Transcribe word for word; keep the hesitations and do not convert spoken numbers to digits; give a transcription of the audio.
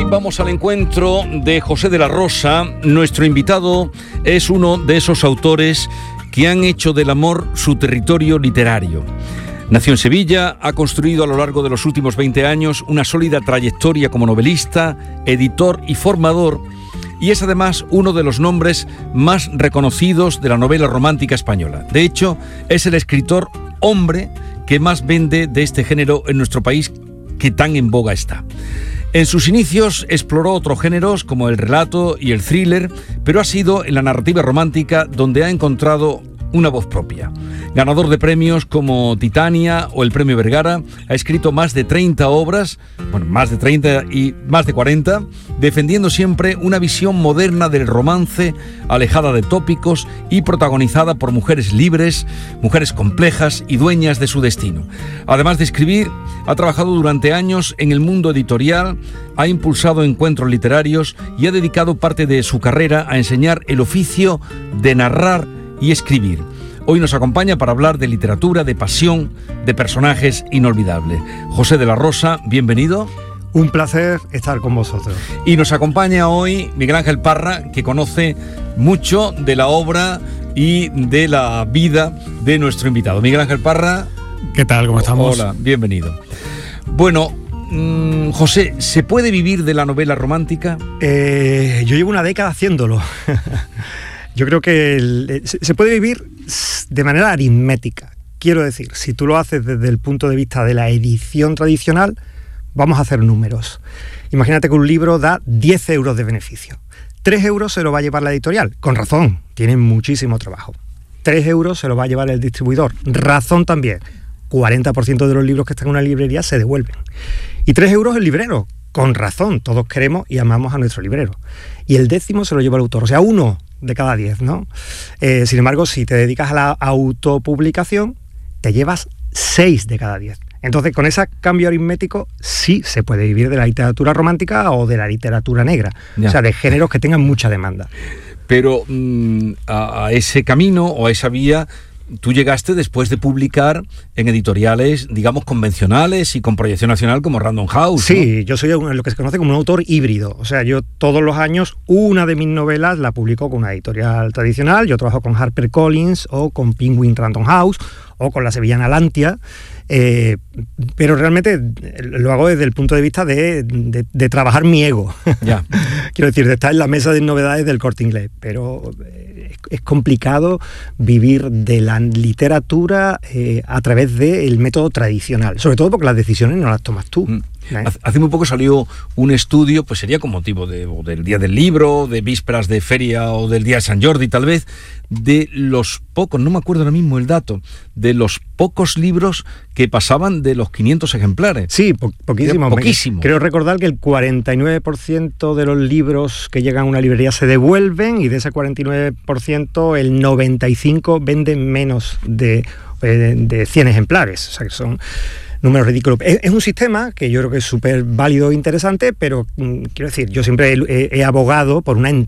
vamos al encuentro de José de la Rosa. Nuestro invitado es uno de esos autores que han hecho del amor su territorio literario. Nació en Sevilla, ha construido a lo largo de los últimos veinte años una sólida trayectoria como novelista, editor y formador, y es además uno de los nombres más reconocidos de la novela romántica española. De hecho, es el escritor hombre que más vende de este género en nuestro país, que tan en boga está. En sus inicios exploró otros géneros como el relato y el thriller, pero ha sido en la narrativa romántica donde ha encontrado una voz propia. Ganador de premios como Titania o el Premio Vergara, ha escrito más de treinta obras, bueno, más de treinta y más de cuarenta, defendiendo siempre una visión moderna del romance, alejada de tópicos y protagonizada por mujeres libres, mujeres complejas y dueñas de su destino. Además de escribir, ha trabajado durante años en el mundo editorial, ha impulsado encuentros literarios y ha dedicado parte de su carrera a enseñar el oficio de narrar y escribir. Hoy nos acompaña para hablar de literatura, de pasión, de personajes inolvidables. José de la Rosa, bienvenido. Un placer estar con vosotros. Y nos acompaña hoy Miguel Ángel Parra, que conoce mucho de la obra y de la vida de nuestro invitado. Miguel Ángel Parra. ¿Qué tal? ¿Cómo estamos? Hola, bienvenido. Bueno, mmm, José, ¿se puede vivir de la novela romántica? Eh, yo llevo una década haciéndolo. Yo creo que el, se puede vivir de manera aritmética. Quiero decir, si tú lo haces desde el punto de vista de la edición tradicional, vamos a hacer números. Imagínate que un libro da diez euros de beneficio. tres euros se lo va a llevar la editorial. Con razón, tienen muchísimo trabajo. tres euros se lo va a llevar el distribuidor. Razón también. cuarenta por ciento de los libros que están en una librería se devuelven. Y tres euros el librero. Con razón, todos queremos y amamos a nuestro librero. Y el décimo se lo lleva el autor. O sea, uno de cada diez, ¿no? Eh, sin embargo, si te dedicas a la autopublicación, te llevas seis de cada diez. Entonces, con ese cambio aritmético, sí se puede vivir de la literatura romántica o de la literatura negra. Ya. O sea, de géneros que tengan mucha demanda. Pero mmm, a, a ese camino o a esa vía, tú llegaste después de publicar en editoriales, digamos, convencionales y con proyección nacional como Random House, Sí, ¿no? Yo soy un, lo que se conoce como un autor híbrido. O sea, yo todos los años una de mis novelas la publico con una editorial tradicional. Yo trabajo con HarperCollins o con Penguin Random House o con la sevillana Lantia. Eh, pero realmente lo hago desde el punto de vista de, de, de trabajar mi ego. Ya. Quiero decir, de estar en la mesa de novedades del Corte Inglés. Pero es, es complicado vivir de la literatura eh, a través del método tradicional. Sobre todo porque las decisiones no las tomas tú. Mm. ¿Eh? Hace muy poco salió un estudio, pues sería con motivo de, o del Día del Libro, de vísperas de feria o del Día de San Jordi tal vez, de los pocos, no me acuerdo ahora mismo el dato, de los pocos libros que pasaban de los quinientos ejemplares. Sí, po- poquísimo. Poquísimo. Creo recordar que el cuarenta y nueve por ciento de los libros que llegan a una librería se devuelven y de ese cuarenta y nueve por ciento el noventa y cinco por ciento venden menos de, de, de cien ejemplares. O sea que son números ridículos. Es, es un sistema que yo creo que es súper válido e interesante, pero mm, quiero decir, yo siempre he, he abogado por una